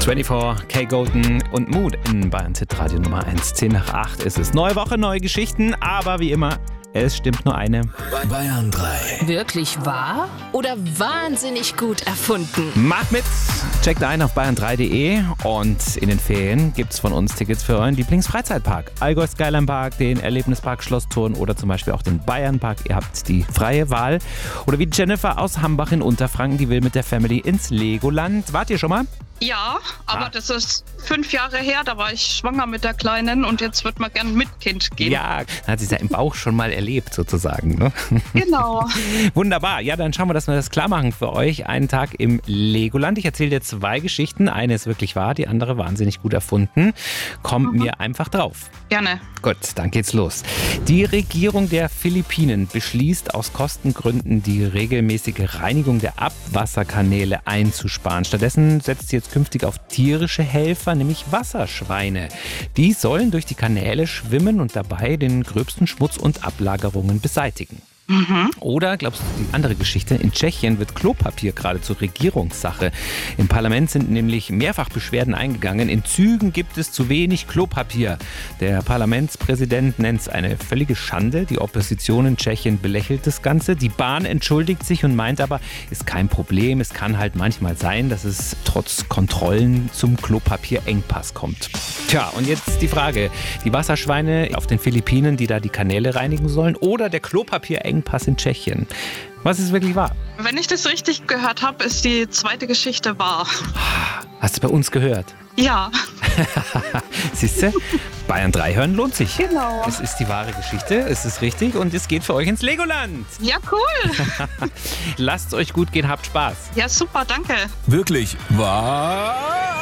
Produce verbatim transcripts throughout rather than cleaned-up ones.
vierundzwanzig, Kay Golden und Mood in Bayern Hit Radio Nummer eins. zehn nach acht ist es. Neue Woche, neue Geschichten, aber wie immer, es stimmt nur eine. Bayern drei. Wirklich wahr oder wahnsinnig gut erfunden? Macht mit! Checkt ein auf bayern drei punkt de und in den Ferien gibt's von uns Tickets für euren Lieblingsfreizeitpark. Allgäu Skyline Park, den Erlebnispark Schloss Thurn oder zum Beispiel auch den Bayernpark. Ihr habt die freie Wahl. Oder wie Jennifer aus Hambach in Unterfranken, die will mit der Family ins Legoland. Wart ihr schon mal? Ja, aber Ah. das ist fünf Jahre her, da war ich schwanger mit der Kleinen und jetzt wird man gern mit Kind gehen. Ja, dann hat sie es ja im Bauch schon mal erlebt sozusagen. Ne? Genau. Wunderbar. Ja, dann schauen wir, dass wir das klar machen für euch. Einen Tag im Legoland. Ich erzähle dir zwei Geschichten. Eine ist wirklich wahr, die andere wahnsinnig gut erfunden. Kommt Mhm. mir einfach drauf. Gerne. Gut, dann geht's los. Die Regierung der Philippinen beschließt aus Kostengründen, die regelmäßige Reinigung der Abwasserkanäle einzusparen. Stattdessen setzt sie jetzt künftig auf tierische Helfer, nämlich Wasserschweine. Die sollen durch die Kanäle schwimmen und dabei den gröbsten Schmutz und Ablagerungen beseitigen. Mhm. Oder, glaubst du, die andere Geschichte? In Tschechien wird Klopapier gerade zur Regierungssache. Im Parlament sind nämlich mehrfach Beschwerden eingegangen. In Zügen gibt es zu wenig Klopapier. Der Parlamentspräsident nennt es eine völlige Schande. Die Opposition in Tschechien belächelt das Ganze. Die Bahn entschuldigt sich und meint aber, ist kein Problem. Es kann halt manchmal sein, dass es trotz Kontrollen zum Klopapierengpass kommt. Tja, und jetzt die Frage. Die Wasserschweine auf den Philippinen, die da die Kanäle reinigen sollen, oder der Klopapierengpass in Tschechien. Was ist wirklich wahr? Wenn ich das richtig gehört habe, ist die zweite Geschichte wahr. Hast du bei uns gehört? Ja. Siehst du? Bayern drei hören lohnt sich. Genau. Es ist die wahre Geschichte, es ist richtig und es geht für euch ins Legoland. Ja, cool. Lasst es euch gut gehen, habt Spaß. Ja, super, danke. Wirklich wahr?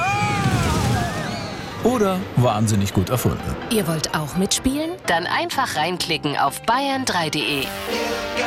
Oder wahnsinnig gut erfunden? Ihr wollt auch mitspielen? Dann einfach reinklicken auf bayern drei punkt de.